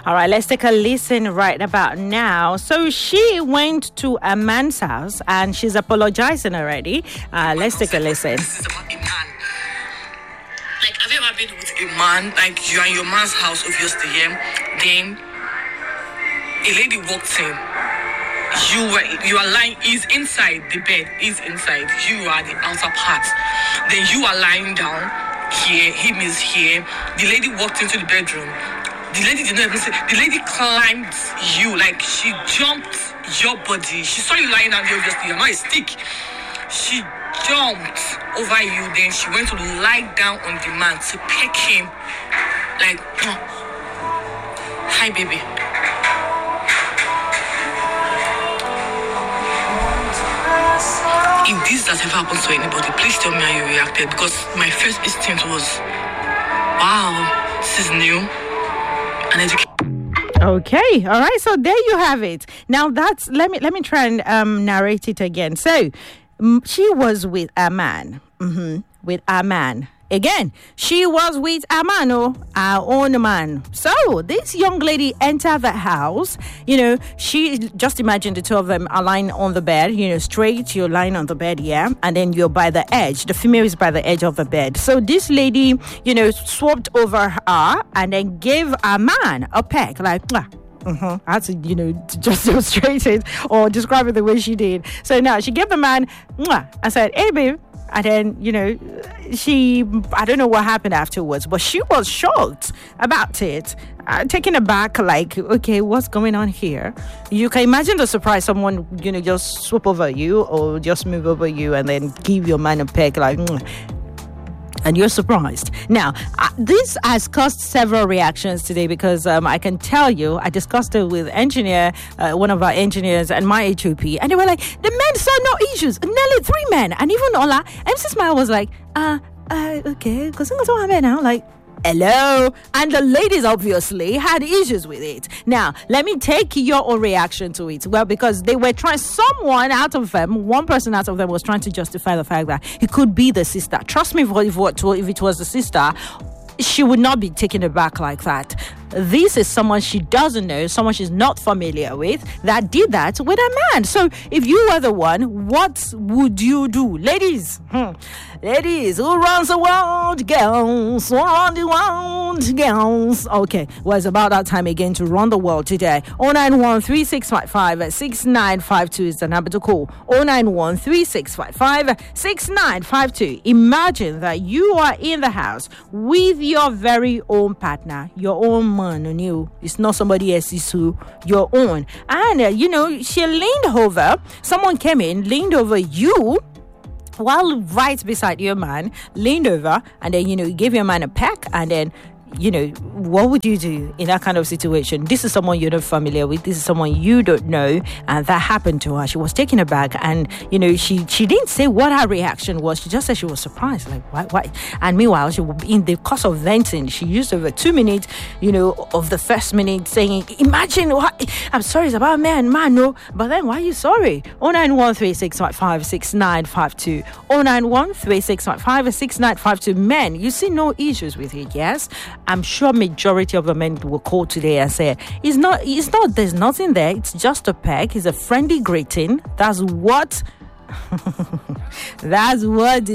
All right, let's take a listen right about now. So she went to a man's house and she's apologizing already. Let's take a listen. This is about a man. Like, have you ever been with a man? Like, you are in your man's house, obviously, yeah? Then a lady walked in. You are lying. He's inside the bed. He's inside. You are the outer part. Then you are lying down here. Him is here. The lady walked into the bedroom. The lady did not even say. The lady climbed you, like she jumped your body. She saw you lying down there, obviously. You're not a stick. She jumped over you. Then she went to lie down on the man to peck him. Like, hi, baby. If this has ever happened to anybody, please tell me how you reacted, because my first instinct was, wow, this is new. Okay, all right. So there you have it. Now that's let me try and narrate it again. So she was with a man, with a man. Again, she was with a man, our own man. So this young lady entered the house. You know, she just imagine the two of them are lying on the bed. You know, straight. You're lying on the bed, yeah, and then you're by the edge. The female is by the edge of the bed. So this lady, you know, swapped over her and then gave a man a peck, like. I had to, you know, to just illustrate it or describe it the way she did. So now she gave the man, I said, hey, babe. And then, you know, I don't know what happened afterwards, but she was shocked about it, taken aback, like, okay, what's going on here? You can imagine the surprise, someone, you know, just swoop over you or just move over you and then give your man a peck, like, and you're surprised. Now, this has caused several reactions today because I can tell you, I discussed it with engineer, one of our engineers and my HOP, and they were like, the men saw no issues, nearly 3 men. And even Ola, MC Smile was like, okay, because I'm now, like, hello. And the ladies obviously had issues with it. Now, let me take your own reaction to it. Well, because they were trying, one person out of them was trying to justify the fact that it could be the sister. Trust me, if it was the sister, she would not be taken aback like that. This is someone she doesn't know, someone she's not familiar with, that did that with a man. So if you were the one, what would you do? Ladies, ladies, who runs the world? Girls, who run the world? Girls. Okay, well, it's about that time again to run the world today. 091-3655-6952 is the number to call. 091-3655-6952. Imagine that you are in the house with your very own partner, your own man on you. It's not somebody else's, your own. And, you know, she leaned over. Someone came in, leaned over you while right beside your man, leaned over, and then, you know, gave your man a peck, and then, you know, what would you do in that kind of situation? This is someone you're not familiar with. This is someone you don't know. And that happened to her. She was taken aback. And, you know, she didn't say what her reaction was. She just said she was surprised. Like, why? And meanwhile, in the course of venting, she used over 2 minutes, you know, of the first minute saying, imagine what, I'm sorry, it's about man, no. But then why are you sorry? 091-3655-6952. 091-3655-6952. Men, you see no issues with it, yes? I'm sure majority of the men will call today and say, it's not, there's nothing there. It's just a peck. It's a friendly greeting. That's what